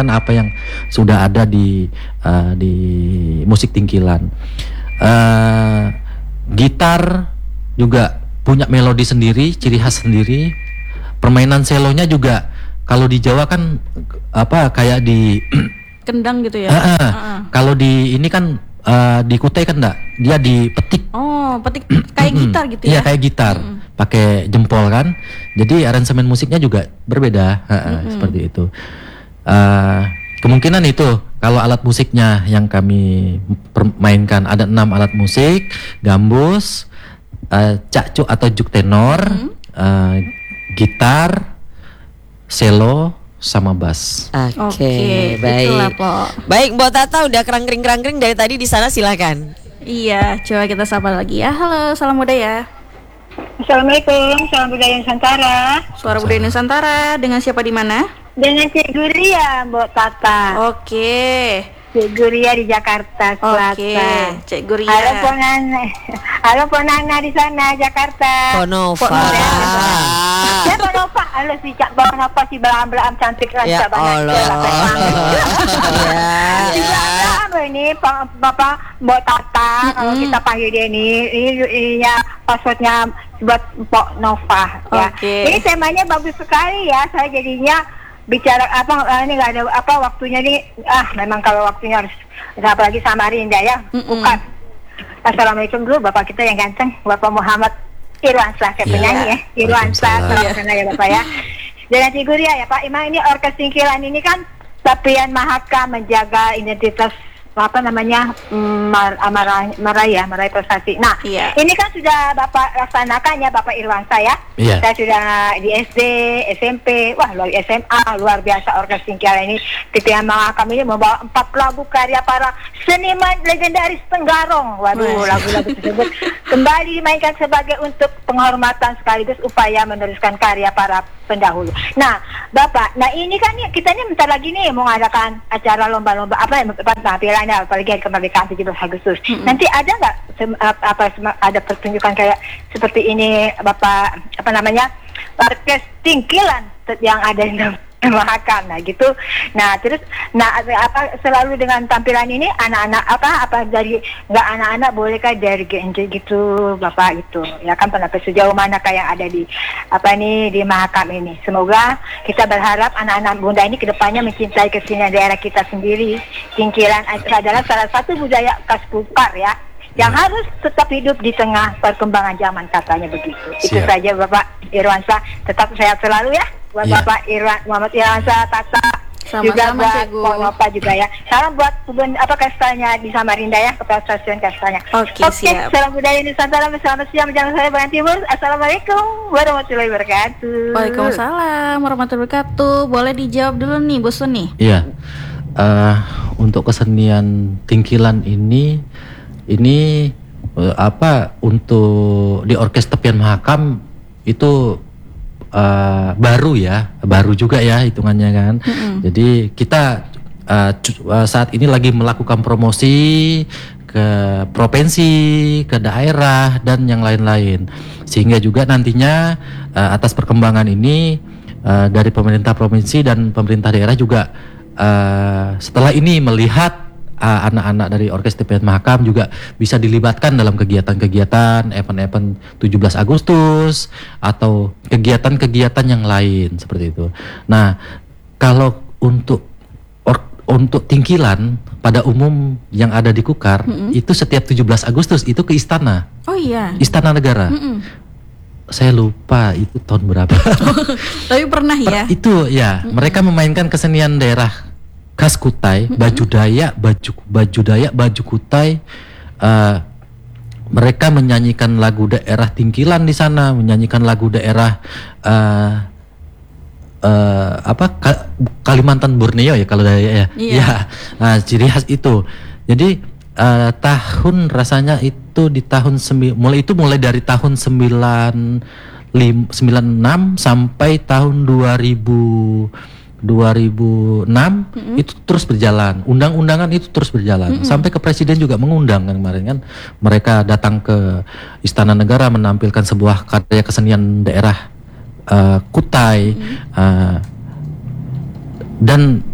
memainkan apa yang sudah ada di musik tingkilan. Gitar juga punya melodi sendiri, ciri khas sendiri. Permainan selonya juga kalau di Jawa kan kayak di kendang gitu ya. Kalau di ini kan di Kutai kan enggak, dia dipetik. Oh, petik kayak gitar gitu ya. Iya, kayak gitar. Pakai jempol kan. Jadi aransemen musiknya juga berbeda, seperti itu. Kemungkinan itu kalau alat musiknya yang kami mainkan ada 6 alat musik: gambus, cakcuk atau juk tenor, gitar, selo, sama bass. Oke, baik. Itulah, Po. Baik, Mbak Tata udah kerangkring dari tadi di sana, silakan. Iya, coba kita sapa lagi ya. Halo, salam budaya. Assalamualaikum, salam budaya Nusantara. Suara budaya Nusantara, dengan siapa di mana? Dengan Cik Guria, Mbak Tata. Oke. Cik Guria di Jakarta Selatan. Oke, Cik Guria. Halo Ponana di sana Jakarta. Ponova. Ya Ponova, halo si Cak Ponova si belam-belam cantik Ya rasa banget. Allah. Di belakang ini Bapak Mbak Tata, kalau kita panggil dia ini ya passwordnya buat Mbak Nova ya. Ini temanya bagus sekali ya, saya jadinya bicara ini nggak ada waktunya nih, memang kalau waktunya harus apalagi Samarinda ya. Bukan. Assalamualaikum dulu Bapak kita yang ganteng, Bapak Muhammad Irwansyah, kayak penyanyi ya. Irwansyah, selamat ya Bapak ya. Dan Cik Guria ya Pak, emang ini orkes tingkilan ini kan Tapian Mahaka menjaga identitas Meraih Prestasi. Nah, ini kan sudah Bapak laksanakan ya Bapak Irwansyah ya. Saya sudah di SD, SMP, SMA, luar biasa orkes tingkilan ini. Tapian Mahaka ini membawa 4 lagu karya para seniman legendaris Tenggarong. Waduh, lagu-lagu tersebut kembali dimainkan sebagai untuk penghormatan sekaligus upaya meneruskan karya para pendahulu. Nah, Bapak, ini kan kita ini bentar lagi nih mau mengadakan acara lomba-lomba tampilan apalagi hari kemerdekaan 17 Agustus. Nanti ada nggak ada pertunjukan kayak seperti ini Bapak orkes tingkilan yang ada di Mahakam gitu. Nah, terus selalu dengan tampilan ini anak-anak dari nggak anak-anak bolehkah dari GNJ gitu Bapak gitu. Ya kan sejauh mana kayak ada di di Mahakam ini. Semoga kita berharap anak-anak Bunda ini kedepannya mencintai kesenian daerah kita sendiri. Tingkilan adalah salah satu budaya khas Pukar ya, yang harus tetap hidup di tengah perkembangan zaman, katanya begitu. Itu saja Bapak Irwansyah, tetap sehat selalu ya buat Bapak Muhammad Irwansyah, Tata, juga buat Bapak juga ya. Salam buat kastanya di Samarinda ya, kepala stasiun kastanya. Oke, siap. Salam budaya Nusantara, selamat siang menjelang sore Bagian Timur. Assalamualaikum warahmatullahi wabarakatuh. Waalaikumsalam warahmatullahi wabarakatuh. Boleh dijawab dulu nih Bu Suni. Iya. Untuk kesenian tingkilan ini untuk di orkes Tapian Mahakam itu baru juga ya hitungannya kan. Jadi kita saat ini lagi melakukan promosi ke provinsi, ke daerah dan yang lain-lain, sehingga juga nantinya atas perkembangan ini dari pemerintah provinsi dan pemerintah daerah juga setelah ini melihat anak-anak dari orkes Tapian Mahakam juga bisa dilibatkan dalam kegiatan-kegiatan event-event 17 Agustus atau kegiatan-kegiatan yang lain seperti itu. Nah, kalau untuk tingkilan pada umum yang ada di Kukar itu setiap 17 Agustus itu ke istana. Oh iya. Istana Negara. Saya lupa itu tahun berapa. Tapi pernah ya. Itu ya, mereka memainkan kesenian daerah khas Kutai, baju Dayak, baju Kutai. Mereka menyanyikan lagu daerah tingkilan di sana, menyanyikan lagu daerah Kalimantan Borneo ya kalau Dayak ya. Ya, ciri khas itu. Jadi tahun rasanya itu di tahun mulai dari tahun 96 sampai tahun 2006 itu terus berjalan, undang-undangan itu terus berjalan sampai ke presiden juga mengundang kan kemarin kan, mereka datang ke Istana Negara menampilkan sebuah karya kesenian daerah Kutai dan